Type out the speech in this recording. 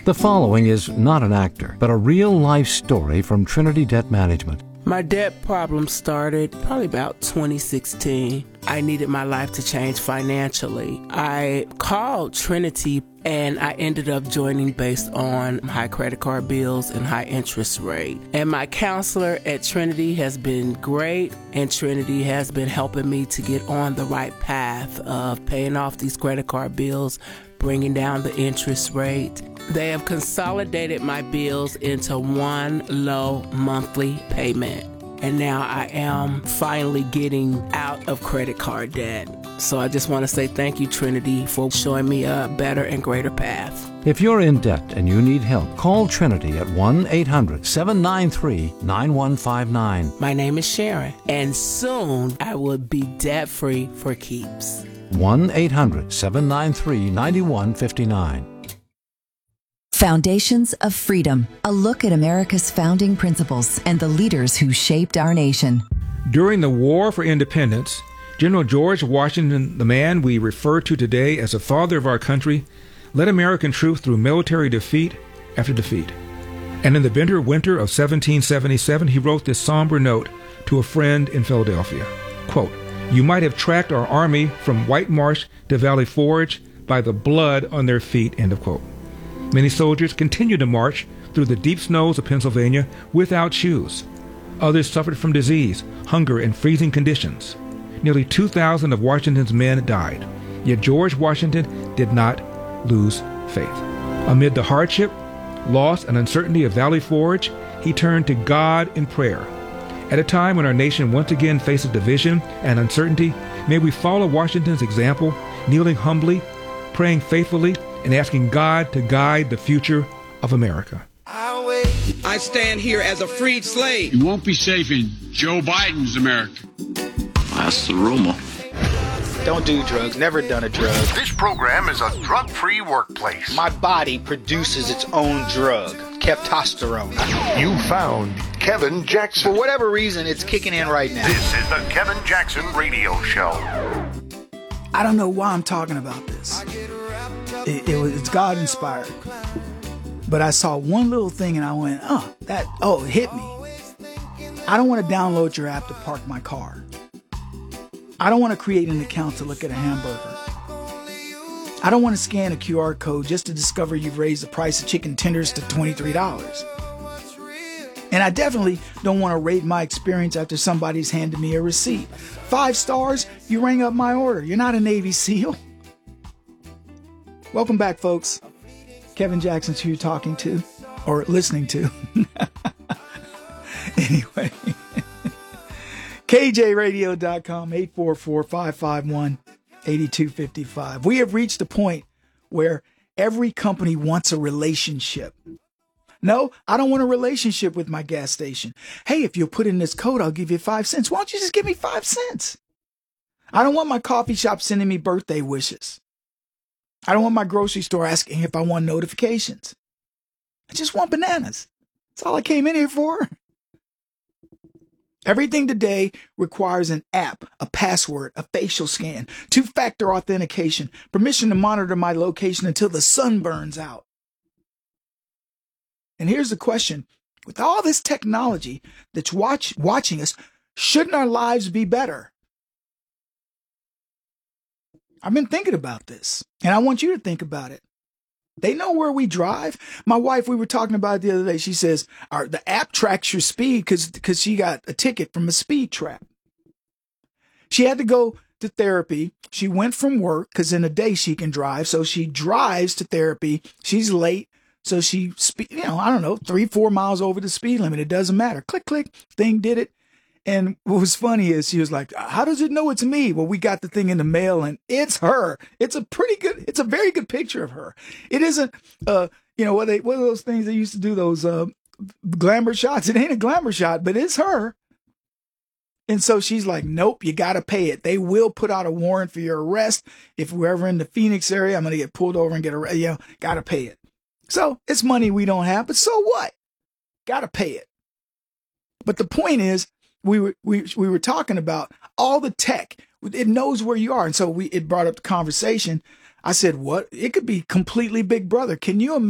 The following is not an actor, but a real-life story from Trinity Debt Management. My debt problem started probably about 2016. I needed my life to change financially. I called Trinity and I ended up joining based on high credit card bills and high interest rate. And my counselor at Trinity has been great, and Trinity has been helping me to get on the right path of paying off these credit card bills, bringing down the interest rate. They have consolidated my bills into one low monthly payment. And now I am finally getting out of credit card debt. So I just want to say thank you, Trinity, for showing me a better and greater path. If you're in debt and you need help, call Trinity at 1-800-793-9159. My name is Sharon, and soon I will be debt-free for keeps. 1-800-793-9159. Foundations of Freedom, a look at America's founding principles and the leaders who shaped our nation. During the War for Independence, General George Washington, the man we refer to today as the father of our country, led American troops through military defeat after defeat. And in the bitter winter of 1777, he wrote this somber note to a friend in Philadelphia. Quote, "You might have tracked our army from White Marsh to Valley Forge by the blood on their feet," end of quote. Many soldiers continued to march through the deep snows of Pennsylvania without shoes. Others suffered from disease, hunger, and freezing conditions. Nearly 2,000 of Washington's men died. Yet George Washington did not lose faith. Amid the hardship, loss, and uncertainty of Valley Forge, he turned to God in prayer. At a time when our nation once again faces division and uncertainty, may we follow Washington's example, kneeling humbly, praying faithfully, and asking God to guide the future of America. I stand here as a freed slave. You won't be safe in Joe Biden's America. That's the rumor. Don't do drugs. Never done a drug. This program is a drug-free workplace. My body produces its own drug, testosterone. You found Kevin Jackson. For whatever reason, it's kicking in right now. This is the Kevin Jackson Radio Show. I don't know why I'm talking about this. It's God inspired. But I saw one little thing and I went, it hit me. I don't want to download your app to park my car. I don't want to create an account to look at a hamburger. I don't want to scan a QR code just to discover you've raised the price of chicken tenders to $23. And I definitely don't want to rate my experience after somebody's handed me a receipt. 5 stars, you rang up my order. You're not a Navy SEAL. Welcome back, folks. Kevin Jackson's who you're talking to or listening to. Anyway, KJRadio.com, 844-551-8255. We have reached a point where every company wants a relationship. No, I don't want a relationship with my gas station. Hey, if you'll put in this code, I'll give you 5 cents. Why don't you just give me 5 cents? I don't want my coffee shop sending me birthday wishes. I don't want my grocery store asking if I want notifications. I just want bananas. That's all I came in here for. Everything today requires an app, a password, a facial scan, 2-factor authentication, permission to monitor my location until the sun burns out. And here's the question. With all this technology that's watching us, shouldn't our lives be better? I've been thinking about this, and I want you to think about it. They know where we drive. My wife, we were talking about it the other day. She says, the app tracks your speed because she got a ticket from a speed trap. She had to go to therapy. She went from work because in a day she can drive. So she drives to therapy. She's late. So she, 3-4 miles over the speed limit. It doesn't matter. Click, click. Thing did it. And what was funny is she was like, how does it know it's me? Well, we got the thing in the mail and it's her. It's a very good picture of her. It isn't, what are those things they used to do, those glamour shots? It ain't a glamour shot, but it's her. And so she's like, nope, you got to pay it. They will put out a warrant for your arrest. If we're ever in the Phoenix area, I'm going to get pulled over and get arrested. Got to pay it. So it's money we don't have, but so what? Got to pay it. But the point is, we were talking about all the tech. It knows where you are. And so it brought up the conversation. I said, what? It could be completely Big Brother. Can you imagine?